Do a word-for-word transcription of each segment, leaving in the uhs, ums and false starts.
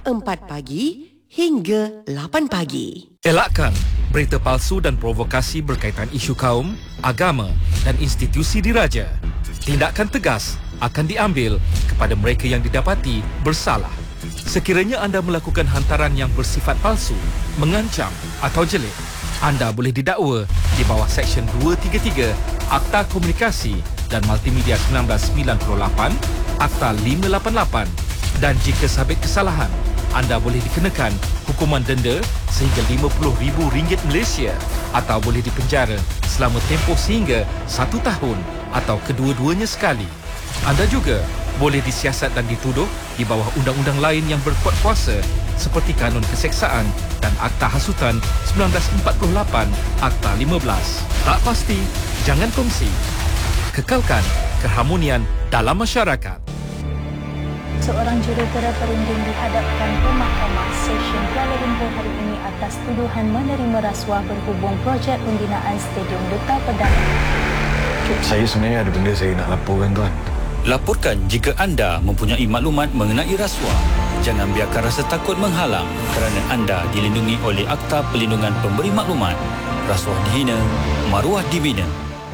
empat pagi hingga lapan pagi. Elakkan berita palsu dan provokasi berkaitan isu kaum, agama dan institusi diraja. Tindakan tegas akan diambil kepada mereka yang didapati bersalah. Sekiranya anda melakukan hantaran yang bersifat palsu, mengancam atau jelik, anda boleh didakwa di bawah Seksyen dua tiga tiga Akta Komunikasi dan Multimedia seribu sembilan ratus sembilan puluh lapan, Akta lima lapan lapan, dan jika sabit kesalahan, anda boleh dikenakan hukuman denda sehingga lima puluh ribu ringgit Malaysia atau boleh dipenjara selama tempoh sehingga satu tahun atau kedua-duanya sekali. Anda juga boleh disiasat dan dituduh di bawah undang-undang lain yang berkuat kuasa seperti Kanun Keseksaan dan Akta Hasutan seribu sembilan ratus empat puluh lapan, Akta lima belas. Tak pasti, jangan kongsi. Kekalkan keharmonian dalam masyarakat. Seorang jurutera perunding dihadapkan ke Mahkamah Session Kuala Lumpur hari ini atas tuduhan menerima rasuah berhubung projek pembinaan Stadium Duta Perdana. Saya sebenarnya ada benda saya nak laporkan, tuan. Laporkan jika anda mempunyai maklumat mengenai rasuah. Jangan biarkan rasa takut menghalang kerana anda dilindungi oleh Akta Perlindungan Pemberi Maklumat. Rasuah dihina, maruah dibina.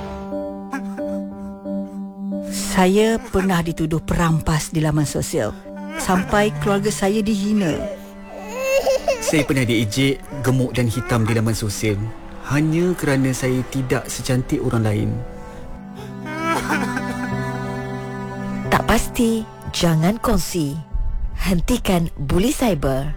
Saya pernah dituduh perampas di laman sosial sampai keluarga saya dihina. Saya pernah diejek, gemuk dan hitam di laman sosial hanya kerana saya tidak secantik orang lain. Tak pasti, jangan kongsi. Hentikan buli cyber.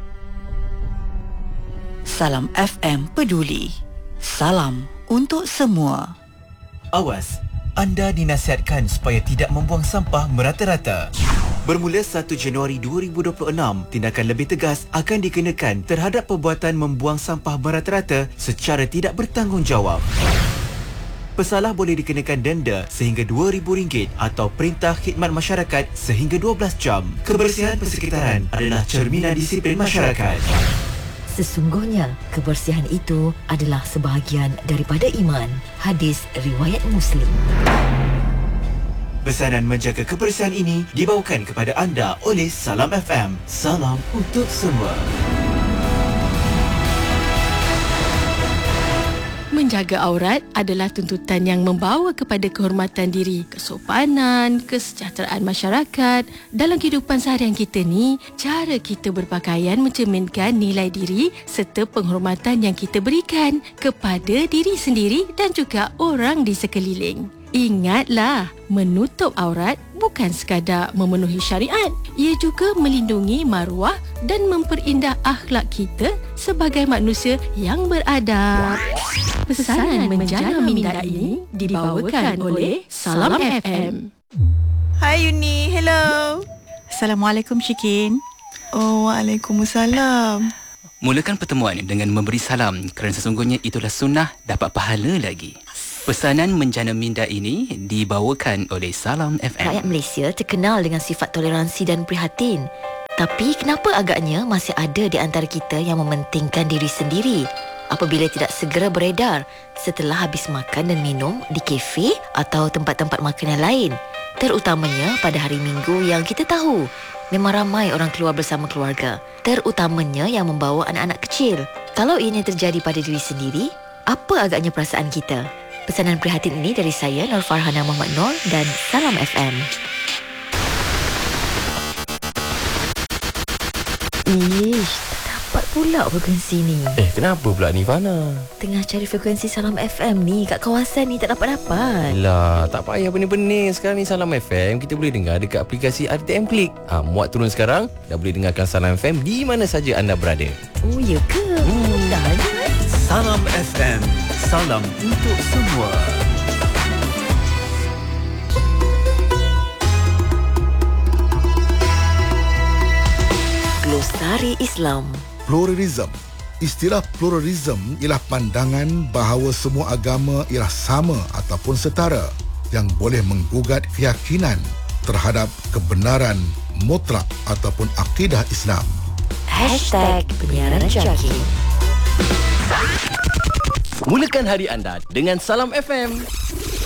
Salam F M peduli. Salam untuk semua. Awas, anda dinasihatkan supaya tidak membuang sampah merata-rata. Bermula satu Januari dua ribu dua puluh enam, tindakan lebih tegas akan dikenakan terhadap perbuatan membuang sampah merata-rata secara tidak bertanggungjawab. Pesalah boleh dikenakan denda sehingga dua ribu ringgit atau perintah khidmat masyarakat sehingga dua belas jam. Kebersihan persekitaran adalah cerminan disiplin masyarakat. Sesungguhnya, kebersihan itu adalah sebahagian daripada iman. Hadis riwayat Muslim. Pesanan menjaga kebersihan ini dibawakan kepada anda oleh Salam F M. Salam untuk semua. Menjaga aurat adalah tuntutan yang membawa kepada kehormatan diri, kesopanan, kesejahteraan masyarakat. Dalam kehidupan seharian kita ni, cara kita berpakaian mencerminkan nilai diri serta penghormatan yang kita berikan kepada diri sendiri dan juga orang di sekeliling. Ingatlah, menutup aurat bukan sekadar memenuhi syariat. Ia juga melindungi maruah dan memperindah akhlak kita sebagai manusia yang beradab. Pesanan menjana minda ini dibawakan oleh Salam F M. Hai Yuni, hello. Assalamualaikum Syikin. Oh, Waalaikumsalam. Mulakan pertemuan dengan memberi salam kerana sesungguhnya itulah sunnah, dapat pahala lagi. Pesanan menjana minda ini dibawakan oleh Salam F M. Rakyat Malaysia terkenal dengan sifat toleransi dan prihatin. Tapi kenapa agaknya masih ada di antara kita yang mementingkan diri sendiri apabila tidak segera beredar setelah habis makan dan minum di kafe atau tempat-tempat makan yang lain? Terutamanya pada hari Minggu yang kita tahu memang ramai orang keluar bersama keluarga, terutamanya yang membawa anak-anak kecil. Kalau ini terjadi pada diri sendiri, apa agaknya perasaan kita? Pesanan prihatin ini dari saya, Nur Farhana Muhammad Nur, dan Salam F M. Ish, tak dapat pula frekuensi ni. Eh, kenapa pula ni, Fana? Tengah cari frekuensi Salam F M ni kat kawasan ni, tak dapat-dapat. Lah, tak payah benih-benih. Sekarang ni Salam F M kita boleh dengar dekat aplikasi R T M Click. Ha, muat turun sekarang, dah boleh dengarkan Salam F M di mana saja anda berada. Oh, ya ke? Hmm. Dah ada. Salam F M. Salam untuk semua. Glosari Islam. Pluralism. Istilah pluralism ialah pandangan bahawa semua agama ialah sama ataupun setara yang boleh menggugat keyakinan terhadap kebenaran mutlak ataupun akidah Islam. Hashtag penyiaran Jaki. Mulakan hari anda dengan Salam F M.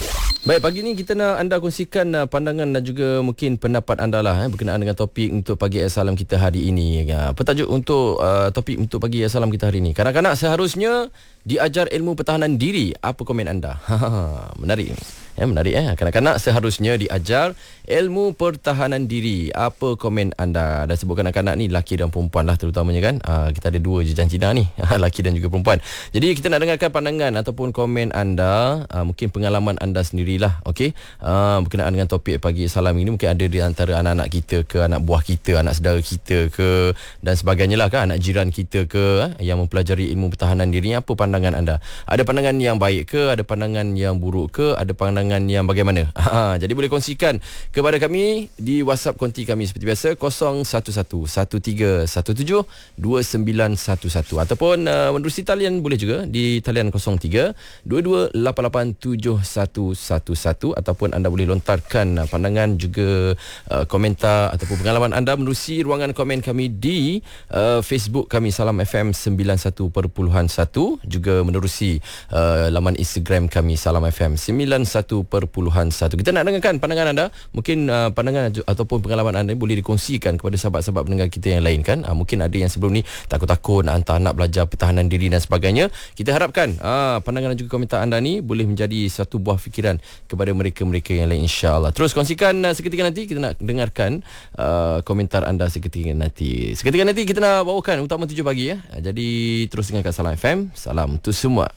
Baik, pagi ni kita nak anda kongsikan uh, pandangan dan juga mungkin pendapat anda lah eh, berkenaan dengan topik untuk Pagi Salam kita hari ini. Ya, petajuk untuk uh, topik untuk Pagi Salam kita hari ini. Kanak-kanak seharusnya diajar ilmu pertahanan diri. Apa komen anda? Menarik. Ya, menarik eh. Kanak-kanak seharusnya diajar ilmu pertahanan diri. Apa komen anda? Dah sebut kanak-kanak ni lelaki dan perempuan lah terutamanya kan. Uh, kita ada dua je jantina ni, lelaki dan juga perempuan. Jadi kita nak dengarkan pandangan ataupun komen anda, uh, mungkin pengalaman anda sendirilah, okey. Uh, berkenaan dengan topik Pagi Salam ini, mungkin ada di antara anak-anak kita ke, anak buah kita, anak saudara kita ke dan sebagainya lah kan, anak jiran kita ke eh, yang mempelajari ilmu pertahanan diri. Apa pandangan anda? Ada pandangan yang baik ke, ada pandangan yang buruk ke, ada pandangan yang bagaimana? Ha, jadi boleh kongsikan kepada kami di WhatsApp konti kami seperti biasa kosong satu satu satu tiga satu tujuh dua sembilan satu satu ataupun uh, menerusi talian boleh juga di talian kosong tiga dua dua lapan lapan tujuh satu satu satu ataupun anda boleh lontarkan uh, pandangan juga uh, komentar ataupun pengalaman anda menerusi ruangan komen kami di uh, Facebook kami Salam F M sembilan puluh satu perpuluhan satu, juga menerusi uh, laman Instagram kami Salam F M sembilan puluh satu perpuluhan satu. Kita nak dengarkan pandangan anda. Mungkin uh, pandangan ataupun pengalaman anda boleh dikongsikan kepada sahabat-sahabat pendengar kita yang lain kan. Uh, mungkin ada yang sebelum ni takut-takut nak hantar anak belajar pertahanan diri dan sebagainya. Kita harapkan uh, pandangan dan juga komentar anda ni boleh menjadi satu buah fikiran kepada mereka-mereka yang lain, insya-Allah. Terus kongsikan uh, seketika nanti kita nak dengarkan uh, komentar anda seketika nanti. Seketika nanti kita nak bawakan Utama tujuh pagi ya. Uh, jadi terus dengarkan Salam F M. Salam untuk semua.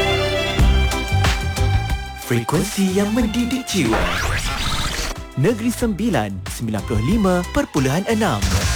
Frekuensi yang mendidik jiwa. Negeri Sembilan, sembilan puluh lima perpuluhan enam.